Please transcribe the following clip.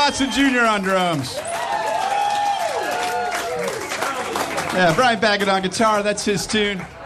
Watson Jr. on drums. Yeah, Brian Baggett on guitar. That's his tune.